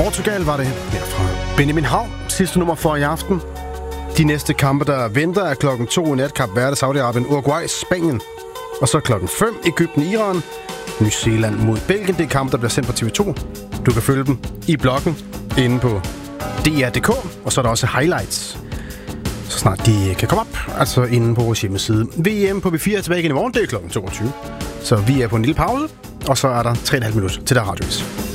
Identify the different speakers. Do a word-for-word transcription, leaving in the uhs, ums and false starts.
Speaker 1: Portugal var det her fra Benjamin Hav. Sidste nummer for i aften. De næste kampe, der venter, er klokken to i nat. Kap Verde, Saudi-Arabien, Uruguay, Spanien. Og så klokken fem, Egypten, Iran, New Zealand mod Belgien. Det er kampe, der bliver sendt på T V to. Du kan følge dem i bloggen inde på D R punktum D K. Og så er der også highlights, så snart de kan komme op. Altså inde på vores hjemmeside. V M på B fire er tilbage igen i morgen. Det er klokken toogtyve. Så vi er på en lille pause. Og så er der tre komma fem minutter til der radiovis.